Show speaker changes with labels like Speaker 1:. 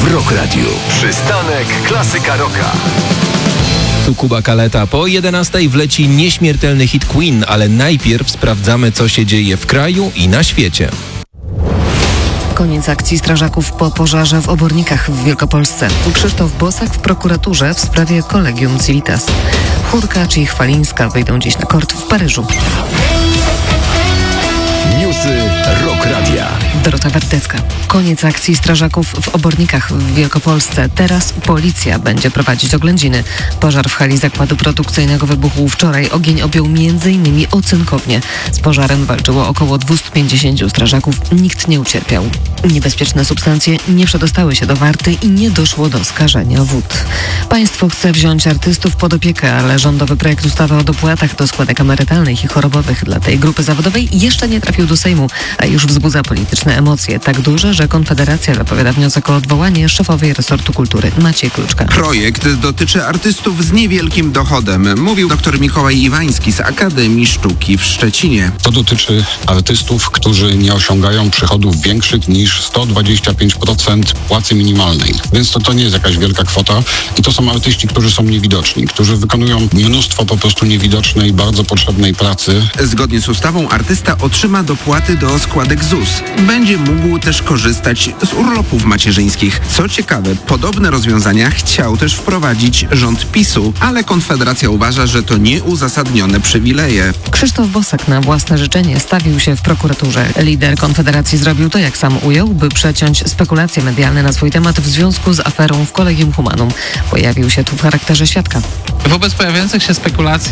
Speaker 1: w Rock Radio. Przystanek Klasyka Rocka.
Speaker 2: Tu Kuba Kaleta. Po 11:00 wleci nieśmiertelny hit Queen, ale najpierw sprawdzamy, co się dzieje w kraju i na świecie.
Speaker 3: Koniec akcji strażaków po pożarze w Obornikach w Wielkopolsce. Krzysztof Bosak w prokuraturze w sprawie Collegium Civilitas. Hurkacz i Chwalińska wyjdą dziś na kort w Paryżu.
Speaker 1: Newsy Rock Radia.
Speaker 3: Dorota Wardecka. Koniec akcji strażaków w Obornikach w Wielkopolsce. Teraz policja będzie prowadzić oględziny. Pożar w hali zakładu produkcyjnego wybuchł wczoraj. Ogień objął m.in. ocynkownię. Z pożarem walczyło około 250 strażaków. Nikt nie ucierpiał. Niebezpieczne substancje nie przedostały się do Warty i nie doszło do skażenia wód. Państwo chce wziąć artystów pod opiekę, ale rządowy projekt ustawy o dopłatach do składek emerytalnych i chorobowych dla tej grupy zawodowej jeszcze nie trafił do Sejmu, a już wzbudza polityczne emocje. Tak duże, że Konfederacja zapowiada wniosek o odwołanie szefowej resortu kultury Maciej Kluczka.
Speaker 4: Projekt dotyczy artystów z niewielkim dochodem, mówił dr Mikołaj Iwański z Akademii Sztuki w Szczecinie.
Speaker 5: To dotyczy artystów, którzy nie osiągają przychodów większych niż 125% płacy minimalnej. Więc to nie jest jakaś wielka kwota i to są artyści, którzy są niewidoczni, którzy wykonują mnóstwo po prostu niewidocznej, bardzo potrzebnej pracy.
Speaker 4: Zgodnie z ustawą artysta otrzyma dopłaty do składek ZUS. Będzie mógł też korzystać z urlopów macierzyńskich. Co ciekawe, podobne rozwiązania chciał też wprowadzić rząd PiS-u, ale Konfederacja uważa, że to nieuzasadnione przywileje.
Speaker 3: Krzysztof Bosak na własne życzenie stawił się w prokuraturze. Lider Konfederacji zrobił to, jak sam ujął, by przeciąć spekulacje medialne na swój temat w związku z aferą w Collegium Humanum. Pojawił się tu w charakterze świadka.
Speaker 6: Wobec pojawiających się spekulacji